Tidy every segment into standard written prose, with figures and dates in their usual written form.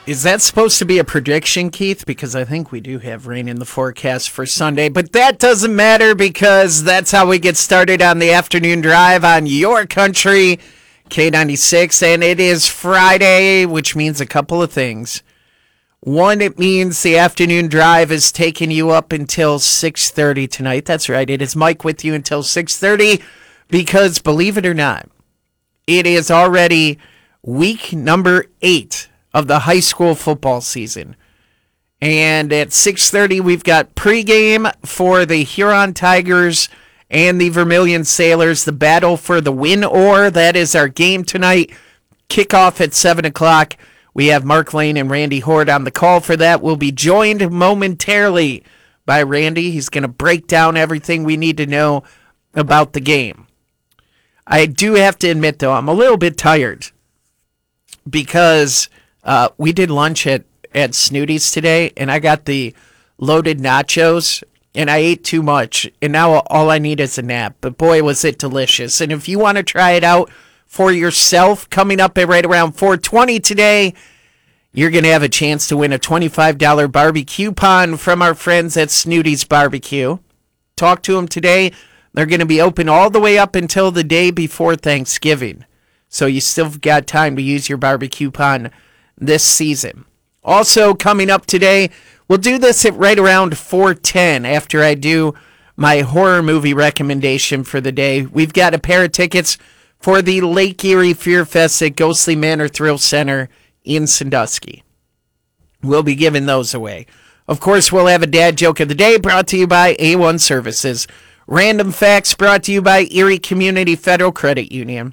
Is that supposed to be a prediction, Keith? Because I think we do have rain in the forecast for Sunday, but that doesn't matter because that's how we get started on the afternoon drive on your country, K96, and it is Friday, which means a couple of things. One, it means the afternoon drive is taking you up until 6:30 tonight. That's right. It is Mike with you until 6:30 because, believe it or not, it is already week number 8 of the high school football season. And at 6:30, we've got pregame for the Huron Tigers and the Vermilion Sailors, the battle for the win-or. That is our game tonight. Kickoff at 7 o'clock. We have Mark Lane and Randy Horde on the call for that. We'll be joined momentarily by Randy. He's going to break down everything we need to know about the game. I do have to admit, though, I'm a little bit tired because we did lunch at Snooty's today, and I got the loaded nachos, and I ate too much, and now all I need is a nap. But boy, was it delicious. And if you want to try it out for yourself, coming up at right around 4:20 today, you're going to have a chance to win a $25 barbecue coupon from our friends at Snooty's Barbecue. Talk to them today. They're going to be open all the way up until the day before Thanksgiving. So you still got time to use your barbecue coupon this season. Also coming up today, we'll do this at right around 4:10 after I do my horror movie recommendation for the day. We've got a pair of tickets for the Lake Erie Fear Fest at Ghostly Manor Thrill Center in Sandusky. We'll be giving those away. Of course, we'll have a dad joke of the day brought to you by A1 Services. Random facts brought to you by Erie Community Federal Credit Union.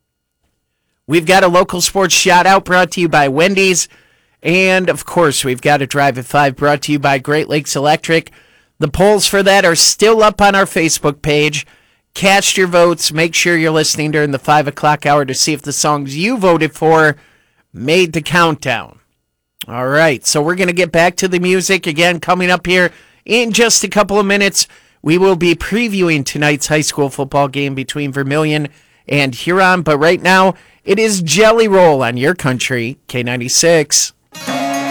We've got a local sports shout-out brought to you by Wendy's. And, of course, we've got a Drive at 5 brought to you by Great Lakes Electric. The polls for that are still up on our Facebook page. Cast your votes. Make sure you're listening during the 5 o'clock hour to see if the songs you voted for made the countdown. All right, so we're going to get back to the music again coming up here in just a couple of minutes. We will be previewing tonight's high school football game between Vermilion and Huron. But right now, it is Jelly Roll on your country, K96.